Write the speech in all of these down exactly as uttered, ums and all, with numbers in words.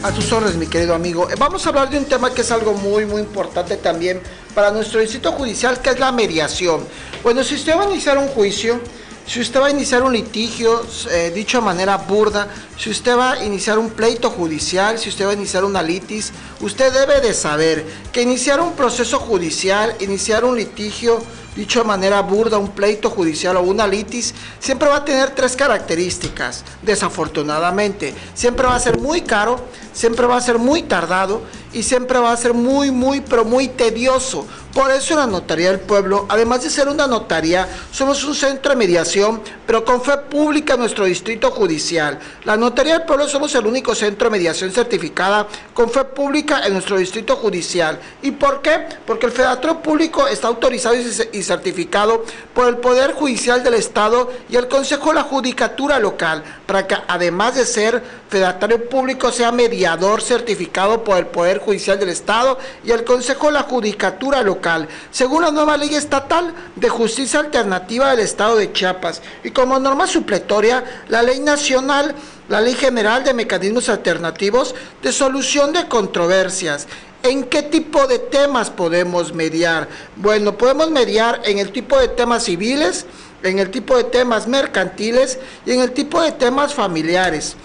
A tus órdenes, mi querido amigo. Vamos a hablar de un tema que es algo muy, muy importante también para nuestro distrito judicial, que es la mediación. Bueno, si usted va a iniciar un juicio, si usted va a iniciar un litigio, eh, dicho de manera burda, si usted va a iniciar un pleito judicial, si usted va a iniciar una litis, usted debe de saber que iniciar un proceso judicial, iniciar un litigio, dicho de manera burda, un pleito judicial o una litis, siempre va a tener tres características, desafortunadamente. Siempre va a ser muy caro, siempre va a ser muy tardado y siempre va a ser muy, muy, pero muy tedioso. Por eso la Notaría del Pueblo, además de ser una notaría, somos un centro de mediación, pero con fe pública en nuestro distrito judicial. La Notaría del Pueblo somos el único centro de mediación certificada con fe pública en nuestro distrito judicial. ¿Y por qué? Porque el fedatario público está autorizado y certificado por el Poder Judicial del Estado y el Consejo de la Judicatura Local, para que además de ser fedatario público sea mediador certificado por el Poder Judicial del Estado y el Consejo de la Judicatura Local, según la nueva Ley Estatal de Justicia Alternativa del Estado de Chiapas, y como norma supletoria, la Ley Nacional, la Ley General de Mecanismos Alternativos de Solución de Controversias. ¿En qué tipo de temas podemos mediar? Bueno, podemos mediar en el tipo de temas civiles, en el tipo de temas mercantiles y en el tipo de temas familiares.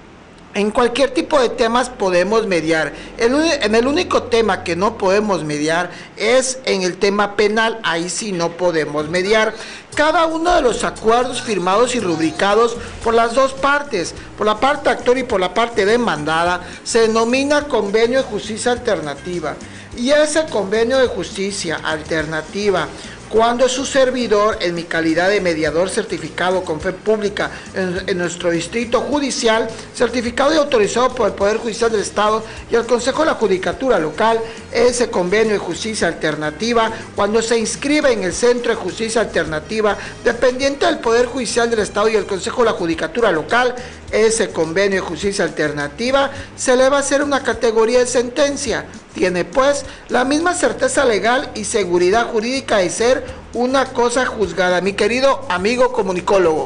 En cualquier tipo de temas podemos mediar. El, en el único tema que no podemos mediar es en el tema penal. Ahí sí no podemos mediar. Cada uno de los acuerdos firmados y rubricados por las dos partes, por la parte actor y por la parte demandada, se denomina convenio de justicia alternativa. Y ese convenio de justicia alternativa, cuando su servidor, en mi calidad de mediador certificado con fe pública en, en nuestro distrito judicial, certificado y autorizado por el Poder Judicial del Estado y el Consejo de la Judicatura Local, ese convenio de justicia alternativa, cuando se inscribe en el Centro de Justicia Alternativa, dependiente del Poder Judicial del Estado y el Consejo de la Judicatura Local, ese convenio de justicia alternativa se le va a hacer una categoría de sentencia. Tiene pues la misma certeza legal y seguridad jurídica de ser una cosa juzgada. Mi querido amigo comunicólogo.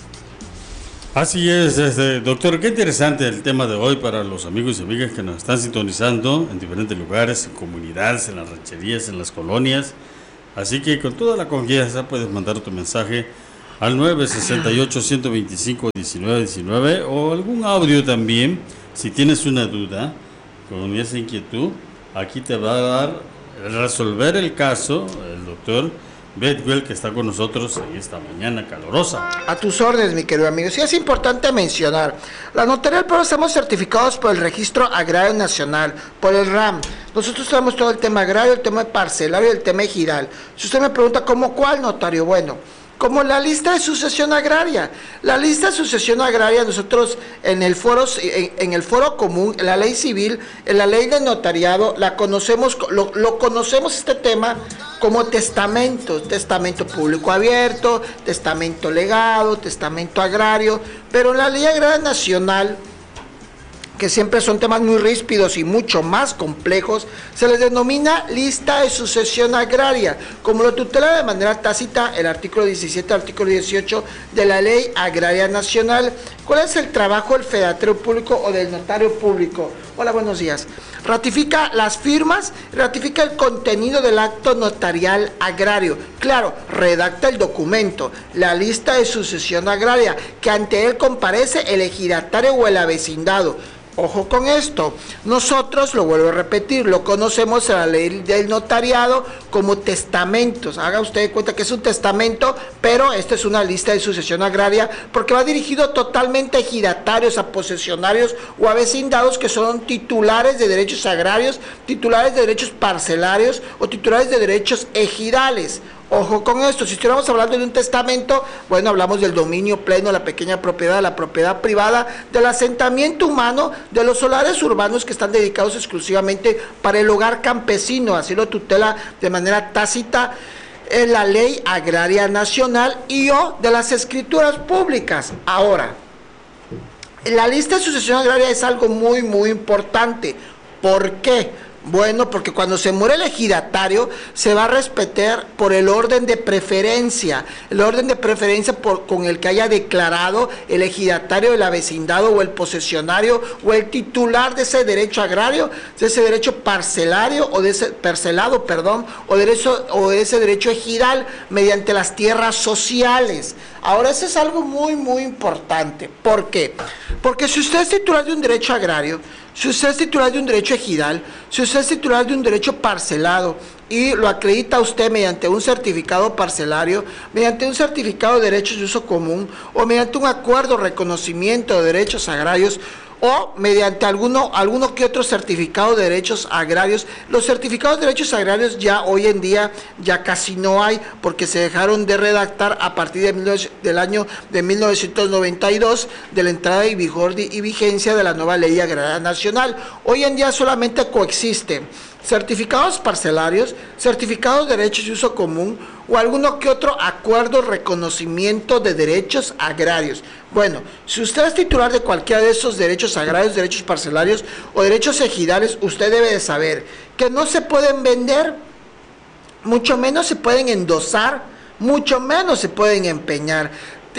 Así es, este, doctor, qué interesante el tema de hoy para los amigos y amigas que nos están sintonizando en diferentes lugares, en comunidades, en las rancherías, en las colonias. Así que con toda la confianza puedes mandar tu mensaje al nueve seis ocho, uno dos cinco, uno nueve uno nueve o algún audio también, si tienes una duda con esa inquietud. Aquí te va a dar, resolver el caso, el doctor Bedwell, que está con nosotros en esta mañana calurosa. A tus órdenes, mi querido amigo. Sí, es importante mencionar, la Notaría del Pueblo estamos certificados por el Registro Agrario Nacional, por el R A M. Nosotros tenemos todo el tema agrario, el tema parcelario y el tema ejidal. Si usted me pregunta, ¿cómo cuál notario? Bueno, como la lista de sucesión agraria. La lista de sucesión agraria, nosotros en el foro, en, en el foro común, en la ley civil, en la ley de notariado, la conocemos, lo, lo conocemos este tema como testamento, testamento público abierto, testamento legado, testamento agrario, pero en la ley agraria nacional, que siempre son temas muy ríspidos y mucho más complejos, se les denomina lista de sucesión agraria, como lo tutela de manera tácita el artículo diecisiete, artículo dieciocho de la Ley Agraria Nacional. ¿Cuál es el trabajo del fedatario público o del notario público? Hola, buenos días. Ratifica las firmas, ratifica el contenido del acto notarial agrario. Claro, redacta el documento, la lista de sucesión agraria, que ante él comparece el ejidatario o el avecindado. Ojo con esto, nosotros, lo vuelvo a repetir, lo conocemos en la ley del notariado como testamentos. Haga usted de cuenta que es un testamento, pero esta es una lista de sucesión agraria porque va dirigido totalmente a ejidatarios, a posesionarios o a vecindados que son titulares de derechos agrarios, titulares de derechos parcelarios o titulares de derechos ejidales. Ojo con esto, si estuviéramos hablando de un testamento, bueno, hablamos del dominio pleno, la pequeña propiedad, la propiedad privada, del asentamiento humano, de los solares urbanos que están dedicados exclusivamente para el hogar campesino, así lo tutela de manera tácita en la Ley Agraria Nacional y o de las escrituras públicas. Ahora, la lista de sucesión agraria es algo muy, muy importante. ¿Por qué? Bueno, porque cuando se muere el ejidatario, se va a respetar por el orden de preferencia, el orden de preferencia por, con el que haya declarado el ejidatario de la vecindad o el posesionario o el titular de ese derecho agrario, de ese derecho parcelario o de ese parcelado, perdón, o derecho o de ese derecho ejidal mediante las tierras sociales. Ahora, eso es algo muy, muy importante. ¿Por qué? Porque si usted es titular de un derecho agrario, si usted es titular de un derecho ejidal, si usted es titular de un derecho parcelado y lo acredita usted mediante un certificado parcelario, mediante un certificado de derechos de uso común o mediante un acuerdo de reconocimiento de derechos agrarios, o mediante alguno, alguno que otro certificado de derechos agrarios. Los certificados de derechos agrarios ya hoy en día ya casi no hay, porque se dejaron de redactar a partir de del año de mil novecientos noventa y dos, de la entrada y vigor y vigencia de la nueva Ley Agraria Nacional. Hoy en día solamente coexisten certificados parcelarios, certificados de derechos de uso común o alguno que otro acuerdo de reconocimiento de derechos agrarios. Bueno, si usted es titular de cualquiera de esos derechos agrarios, derechos parcelarios o derechos ejidales, usted debe de saber que no se pueden vender, mucho menos se pueden endosar, mucho menos se pueden empeñar.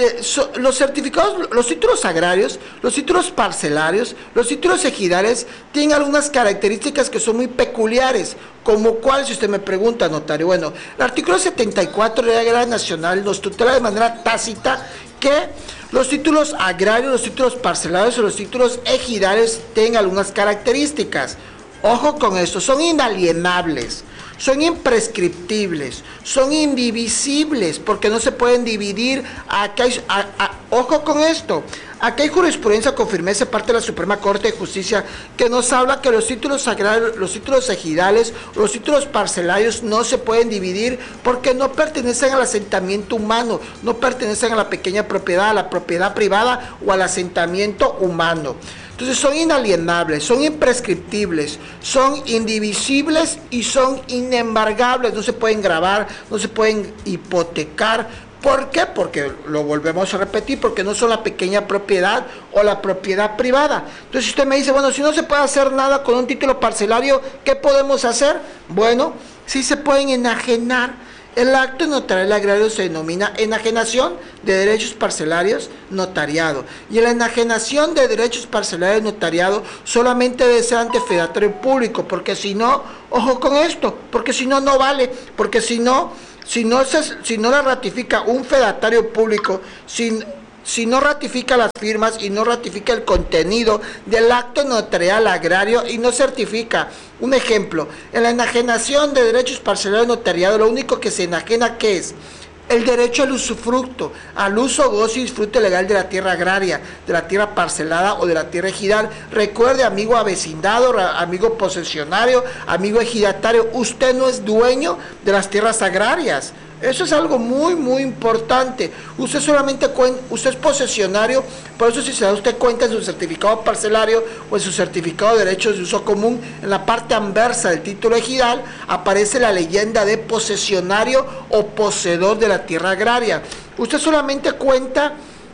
Los certificados, los títulos agrarios, los títulos parcelarios, los títulos ejidales tienen algunas características que son muy peculiares, como cuál, si usted me pregunta, notario. Bueno, el artículo setenta y cuatro de la Ley Agraria Nacional nos tutela de manera tácita que los títulos agrarios, los títulos parcelarios o los títulos ejidales tienen algunas características. Ojo con esto, son inalienables, son imprescriptibles, son indivisibles, porque no se pueden dividir. Aquí hay, a, a, ojo con esto, aquí hay jurisprudencia con firmeza parte de la Suprema Corte de Justicia que nos habla que los títulos agrarios, los títulos ejidales, los títulos parcelarios no se pueden dividir porque no pertenecen al asentamiento humano, no pertenecen a la pequeña propiedad, a la propiedad privada o al asentamiento humano. Entonces son inalienables, son imprescriptibles, son indivisibles y son inembargables, no se pueden gravar, no se pueden hipotecar. ¿Por qué? Porque lo volvemos a repetir, porque no son la pequeña propiedad o la propiedad privada. Entonces si usted me dice, bueno, si no se puede hacer nada con un título parcelario, ¿qué podemos hacer? Bueno, sí se pueden enajenar. El acto notarial agrario se denomina enajenación de derechos parcelarios notariado. Y la enajenación de derechos parcelarios notariado solamente debe ser ante fedatario público, porque si no, ojo con esto, porque si no, no vale, porque si no, si no, se, si no la ratifica un fedatario público, si, si no ratifica las firmas y no ratifica el contenido del acto notarial agrario y no certifica. Un ejemplo, en la enajenación de derechos parcelarios notariado, lo único que se enajena, ¿qué es? El derecho al usufructo, al uso, goce y disfrute legal de la tierra agraria, de la tierra parcelada o de la tierra ejidal. Recuerde, amigo avecindado, amigo posesionario, amigo ejidatario, usted no es dueño de las tierras agrarias. Eso es algo muy, muy importante. Usted solamente cuenta, usted es posesionario, por eso si se da usted cuenta en su certificado parcelario o en su certificado de derechos de uso común, en la parte anversa del título ejidal, aparece la leyenda de posesionario o poseedor de la tierra agraria. Usted solamente cuenta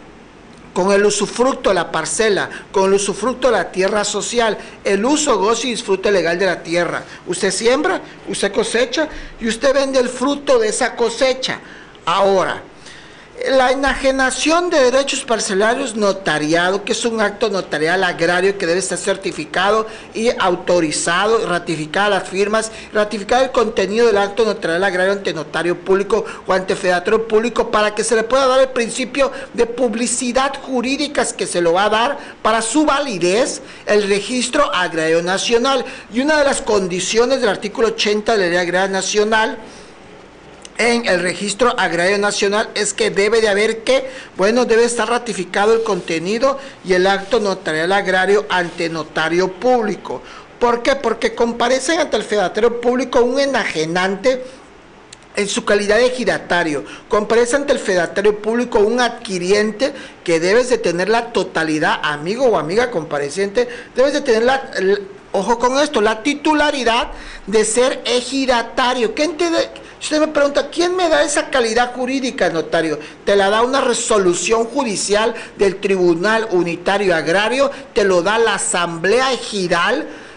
con el usufructo de la parcela, con el usufructo de la tierra social, el uso, goce y disfrute legal de la tierra. Usted siembra, usted cosecha y usted vende el fruto de esa cosecha. Ahora, la enajenación de derechos parcelarios notariado, que es un acto notarial agrario que debe estar certificado y autorizado, y ratificar las firmas, ratificar el contenido del acto notarial agrario ante notario público o ante fedatario público para que se le pueda dar el principio de publicidad jurídica que se lo va a dar para su validez el registro agrario nacional. Y una de las condiciones del artículo ochenta de la Ley Agraria Nacional en el registro agrario nacional es que debe de haber que, bueno, debe estar ratificado el contenido y el acto notarial agrario ante notario público. ¿Por qué? Porque comparecen ante el fedatario público un enajenante en su calidad de ejidatario, comparece ante el fedatario público un adquiriente que debes de tener la totalidad, amigo o amiga compareciente, debes de tener la, el, ojo con esto, la titularidad de ser ejidatario. ¿Qué entiende? Usted me pregunta, ¿quién me da esa calidad jurídica, notario? Te la da una resolución judicial del Tribunal Unitario Agrario, te lo da la Asamblea Ejidal,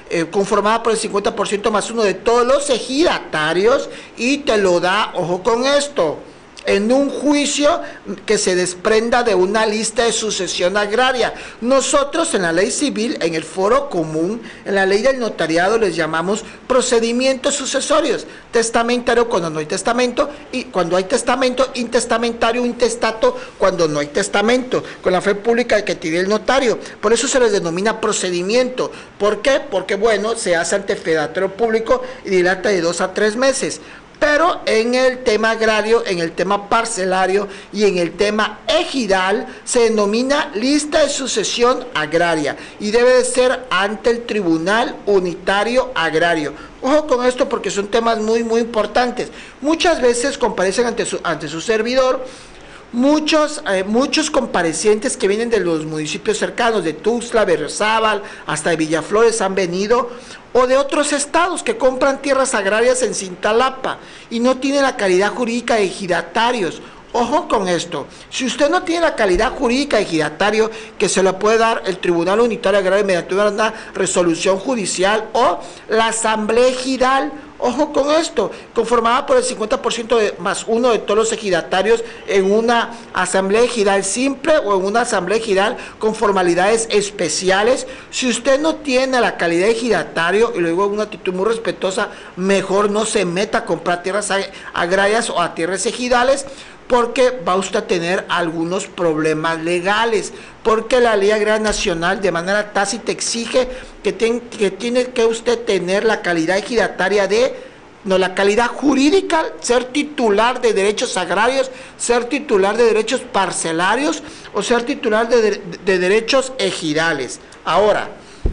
eh, conformada por el cincuenta por ciento más uno de todos los ejidatarios, y te lo da, ojo con esto, en un juicio que se desprenda de una lista de sucesión agraria. Nosotros en la ley civil, en el foro común, en la ley del notariado, les llamamos procedimientos sucesorios. Testamentario cuando no hay testamento, y cuando hay testamento, intestamentario, intestato cuando no hay testamento, con la fe pública que tiene el notario. Por eso se les denomina procedimiento. ¿Por qué? Porque, bueno, se hace ante fedatario público y dilata de dos a tres meses. Pero en el tema agrario, en el tema parcelario y en el tema ejidal se denomina lista de sucesión agraria y debe de ser ante el Tribunal Unitario Agrario. Ojo con esto porque son temas muy muy importantes. Muchas veces comparecen ante su, ante su servidor Muchos, eh, muchos comparecientes que vienen de los municipios cercanos, de Tuxtla, Berriozábal, hasta de Villaflores han venido, o de otros estados que compran tierras agrarias en Cintalapa y no tienen la calidad jurídica de ejidatarios. Ojo con esto, si usted no tiene la calidad jurídica de ejidatario, que se la puede dar el Tribunal Unitario Agrario mediante una resolución judicial o la Asamblea Ejidal. Ojo con esto, conformada por el cincuenta por ciento de, más uno de todos los ejidatarios en una asamblea ejidal simple o en una asamblea ejidal con formalidades especiales. Si usted no tiene la calidad de ejidatario, y lo digo en una actitud muy respetuosa, mejor no se meta a comprar tierras agrarias o a tierras ejidales, porque va usted a tener algunos problemas legales, porque la Ley Agraria Nacional de manera tácita exige que, ten, que tiene que usted tener la calidad ejidataria de, no, la calidad jurídica, ser titular de derechos agrarios, ser titular de derechos parcelarios o ser titular de, de, de derechos ejidales. Ahora,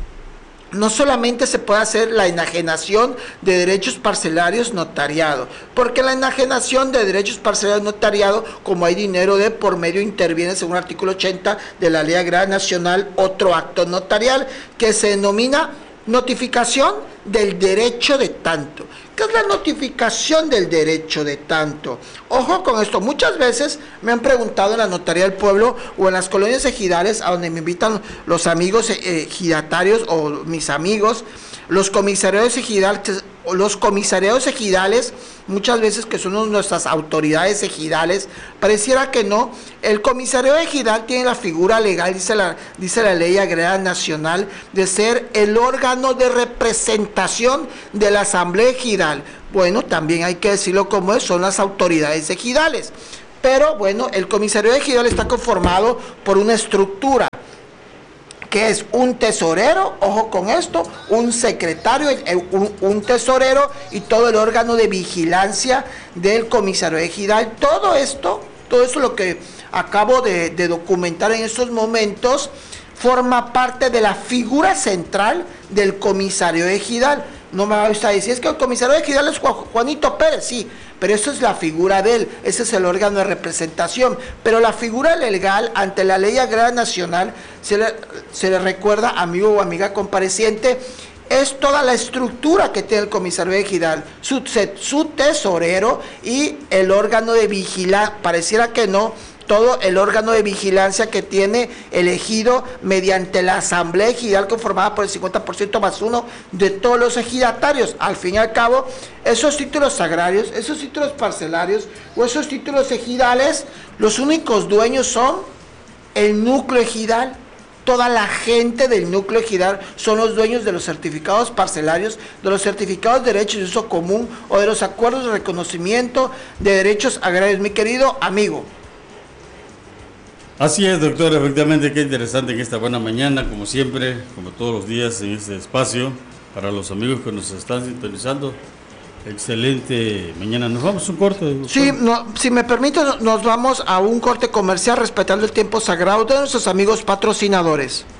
no solamente se puede hacer la enajenación de derechos parcelarios notariado, porque la enajenación de derechos parcelarios notariado, como hay dinero de por medio, interviene según el artículo ochenta de la Ley Agraria Nacional otro acto notarial que se denomina notificación del derecho de tanto. ¿Qué es la notificación del derecho de tanto? Ojo con esto, muchas veces me han preguntado en la Notaría del Pueblo o en las colonias ejidales, a donde me invitan los amigos ejidatarios o mis amigos, los comisariados ejidales, los comisariados ejidales, muchas veces que son nuestras autoridades ejidales, pareciera que no. El comisario ejidal tiene la figura legal, dice la, dice la Ley Agraria Nacional, de ser el órgano de representación de la Asamblea Ejidal. Bueno, también hay que decirlo como es, son las autoridades ejidales. Pero bueno, el comisario ejidal está conformado por una estructura, que es un tesorero, ojo con esto, un secretario, un, un tesorero y todo el órgano de vigilancia del comisario ejidal. Todo esto, todo esto lo que acabo de, de documentar en estos momentos, forma parte de la figura central del comisario ejidal. No me va a usted decir, es que el comisario ejidal es Juanito Pérez, sí, pero eso es la figura de él, ese es el órgano de representación. Pero la figura legal ante la Ley Agraria Nacional, se le, se le recuerda, amigo o amiga compareciente, es toda la estructura que tiene el comisario ejidal, su, su tesorero y el órgano de vigilancia, pareciera que no, todo el órgano de vigilancia que tiene elegido mediante la Asamblea Ejidal conformada por el cincuenta por ciento más uno de todos los ejidatarios. Al fin y al cabo, esos títulos agrarios, esos títulos parcelarios o esos títulos ejidales, los únicos dueños son el núcleo ejidal. Toda la gente del núcleo ejidal son los dueños de los certificados parcelarios, de los certificados de derechos de uso común o de los acuerdos de reconocimiento de derechos agrarios. Mi querido amigo. Así es, doctor, efectivamente, qué interesante en esta buena mañana, como siempre, como todos los días en este espacio, para los amigos que nos están sintonizando. Excelente mañana. ¿Nos vamos a un corte, doctor? Sí, no, si me permite, nos vamos a un corte comercial respetando el tiempo sagrado de nuestros amigos patrocinadores.